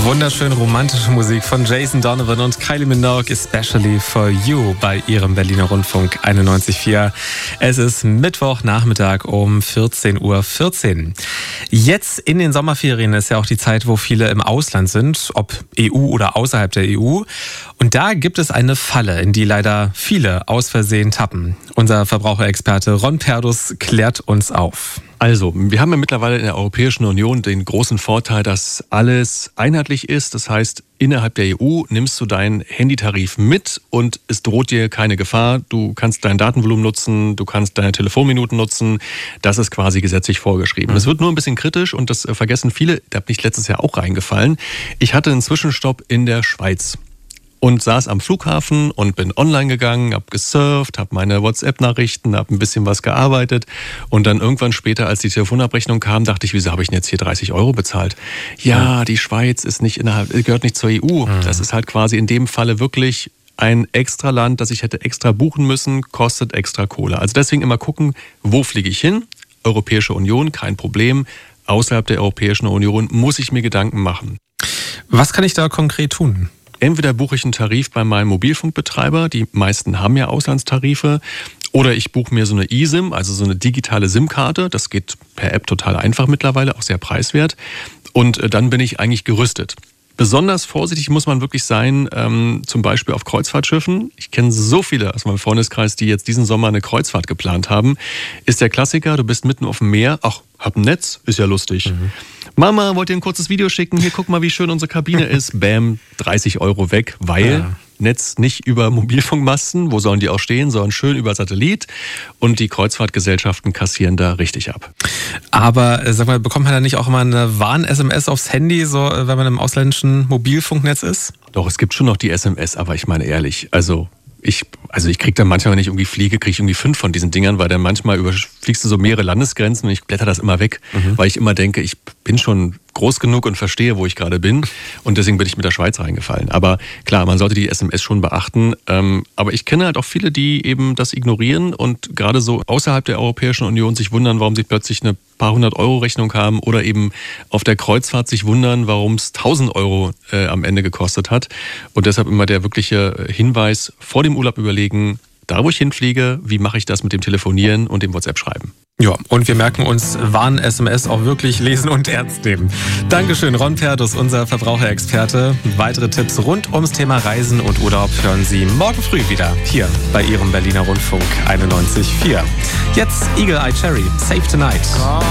Wunderschön romantische Musik von Jason Donovan und Kylie Minogue, especially for you, bei ihrem Berliner Rundfunk 91.4. Es ist Mittwochnachmittag um 14:14 Uhr. Jetzt in den Sommerferien ist ja auch die Zeit, wo viele im Ausland sind, ob EU oder außerhalb der EU. Und da gibt es eine Falle, in die leider viele aus Versehen tappen. Unser Verbraucherexperte Ron Perdus klärt uns auf. Also, wir haben ja mittlerweile in der Europäischen Union den großen Vorteil, dass alles einheitlich ist. Das heißt, innerhalb der EU nimmst du deinen Handytarif mit und es droht dir keine Gefahr. Du kannst dein Datenvolumen nutzen, du kannst deine Telefonminuten nutzen. Das ist quasi gesetzlich vorgeschrieben. Es wird nur ein bisschen kritisch und das vergessen viele. Da bin ich letztes Jahr auch reingefallen. Ich hatte einen Zwischenstopp in der Schweiz. Und saß am Flughafen und bin online gegangen, habe gesurft, habe meine WhatsApp-Nachrichten, habe ein bisschen was gearbeitet. Und dann irgendwann später, als die Telefonabrechnung kam, dachte ich, wieso habe ich denn jetzt hier 30 € bezahlt? Ja, die Schweiz ist nicht gehört nicht zur EU. Das ist halt quasi in dem Falle wirklich ein extra Land, das ich hätte extra buchen müssen, kostet extra Kohle. Also deswegen immer gucken, wo fliege ich hin? Europäische Union, kein Problem. Außerhalb der Europäischen Union muss ich mir Gedanken machen. Was kann ich da konkret tun? Entweder buche ich einen Tarif bei meinem Mobilfunkbetreiber, die meisten haben ja Auslandstarife, oder ich buche mir so eine eSIM, also so eine digitale SIM-Karte. Das geht per App total einfach mittlerweile, auch sehr preiswert. Und dann bin ich eigentlich gerüstet. Besonders vorsichtig muss man wirklich sein, zum Beispiel auf Kreuzfahrtschiffen. Ich kenne so viele aus meinem Freundeskreis, die jetzt diesen Sommer eine Kreuzfahrt geplant haben. Ist der Klassiker, du bist mitten auf dem Meer, ach, hab ein Netz, ist ja lustig. Mama, wollt ihr ein kurzes Video schicken? Hier, guck mal, wie schön unsere Kabine ist. Bam, 30 € weg, weil Netz nicht über Mobilfunkmasten, wo sollen die auch stehen, sondern schön über Satellit. Und die Kreuzfahrtgesellschaften kassieren da richtig ab. Aber sag mal, bekommt man da nicht auch immer eine Warn-SMS aufs Handy, so wenn man im ausländischen Mobilfunknetz ist? Doch, es gibt schon noch die SMS, aber ich meine ehrlich, ich kriege dann manchmal, wenn ich irgendwie fliege, kriege ich irgendwie 5 von diesen Dingern, weil dann manchmal fliegst du so mehrere Landesgrenzen und ich blätter das immer weg, weil ich immer denke, ich bin schon groß genug und verstehe, wo ich gerade bin und deswegen bin ich mit der Schweiz reingefallen. Aber klar, man sollte die SMS schon beachten, aber ich kenne halt auch viele, die eben das ignorieren und gerade so außerhalb der Europäischen Union sich wundern, warum sie plötzlich eine paar 100-€ Rechnung haben oder eben auf der Kreuzfahrt sich wundern, warum es 1.000 € am Ende gekostet hat. Und deshalb immer der wirkliche Hinweis, vor dem Urlaub überlegen, da wo ich hinfliege, wie mache ich das mit dem Telefonieren und dem WhatsApp-Schreiben. Ja, und wir merken uns, Warn-SMS auch wirklich lesen und ernst nehmen. Dankeschön, Ron Perdus, unser Verbraucherexperte. Weitere Tipps rund ums Thema Reisen und Urlaub hören Sie morgen früh wieder hier bei Ihrem Berliner Rundfunk 91.4. Jetzt Eagle Eye Cherry, Save Tonight.